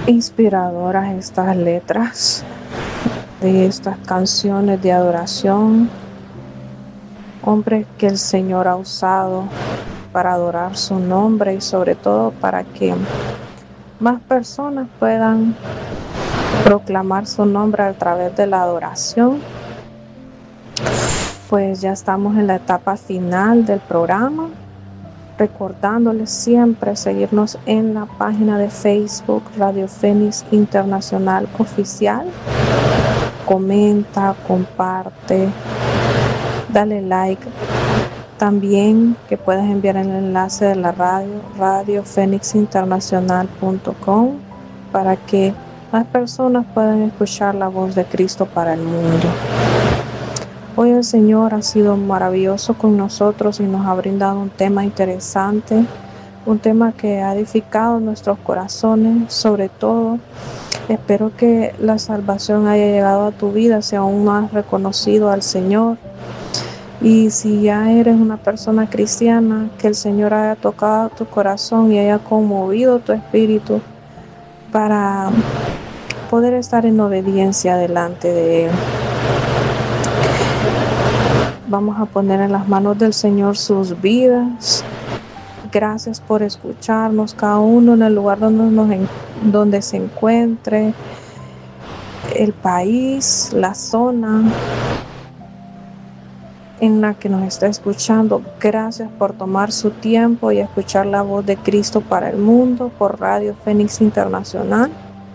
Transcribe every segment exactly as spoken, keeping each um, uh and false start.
inspiradoras estas letras de estas canciones de adoración. Hombres que el Señor ha usado para adorar su nombre y sobre todo para que más personas puedan proclamar su nombre a través de la adoración. Pues ya estamos en la etapa final del programa, recordándoles siempre seguirnos en la página de Facebook Radio Fénix Internacional Oficial. Comenta, comparte, dale like. También que puedes enviar el enlace de la radio, radio fénix internacional punto com, para que más personas puedan escuchar la voz de Cristo para el mundo. Hoy el Señor ha sido maravilloso con nosotros y nos ha brindado un tema interesante, un tema que ha edificado nuestros corazones. Sobre todo, espero que la salvación haya llegado a tu vida, si aún no has reconocido al Señor. Y si ya eres una persona cristiana, que el Señor haya tocado tu corazón y haya conmovido tu espíritu para poder estar en obediencia delante de Él. Vamos a poner en las manos del Señor sus vidas. Gracias por escucharnos, cada uno en el lugar donde, nos, donde se encuentre, el país, la zona en la que nos está escuchando. Gracias por tomar su tiempo y escuchar la voz de Cristo para el mundo por Radio Fénix Internacional.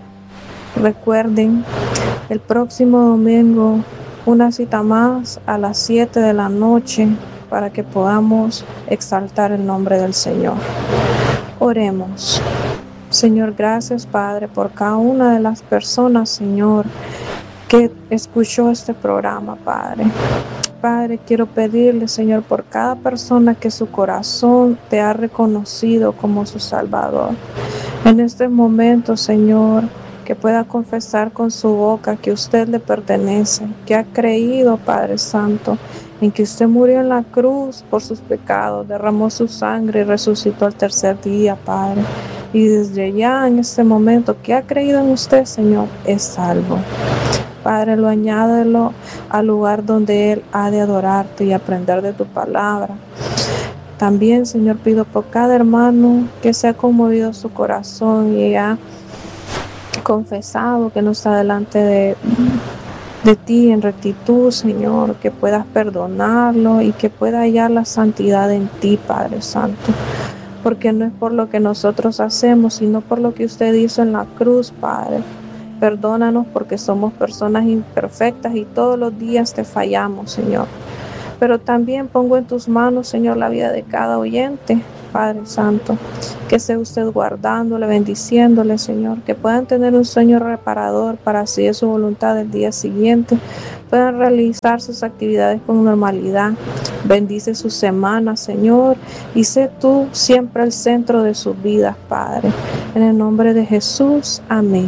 Recuerden, el próximo domingo una cita más a las siete de la noche para que podamos exaltar el nombre del Señor. Oremos. Señor, gracias, Padre, por cada una de las personas, Señor, que escuchó este programa, Padre. Padre, quiero pedirle, Señor, por cada persona que su corazón te ha reconocido como su Salvador. En este momento, Señor, que pueda confesar con su boca que usted le pertenece, que ha creído, Padre Santo, en que usted murió en la cruz por sus pecados, derramó su sangre y resucitó al tercer día, Padre. Y desde ya, en este momento, que ha creído en usted, Señor, es salvo. Padre, lo añádelo al lugar donde Él ha de adorarte y aprender de tu palabra. También, Señor, pido por cada hermano que se ha conmovido su corazón y ha confesado que no está delante de, de ti en rectitud, Señor, que puedas perdonarlo y que pueda hallar la santidad en ti, Padre Santo. Porque no es por lo que nosotros hacemos, sino por lo que usted hizo en la cruz, Padre. Perdónanos porque somos personas imperfectas y todos los días te fallamos, Señor. Pero también pongo en tus manos, Señor, la vida de cada oyente, Padre Santo. Que sea usted guardándole, bendiciéndole, Señor. Que puedan tener un sueño reparador para así de su voluntad el día siguiente puedan realizar sus actividades con normalidad. Bendice su semana, Señor, y sé tú siempre el centro de sus vidas, Padre. En el nombre de Jesús, amén.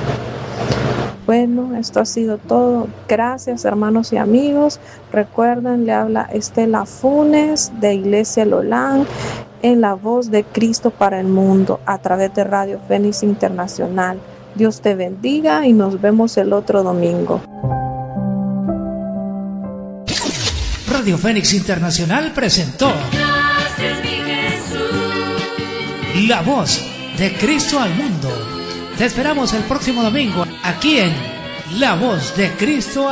Bueno, esto ha sido todo. Gracias, hermanos y amigos. Recuerden, le habla Estela Funes de Iglesia Lolán en la voz de Cristo para el mundo a través de Radio Fénix Internacional. Dios te bendiga y nos vemos el otro domingo. Radio Fénix Internacional presentó La Voz de Cristo al Mundo. Te esperamos el próximo domingo aquí en La Voz de Cristo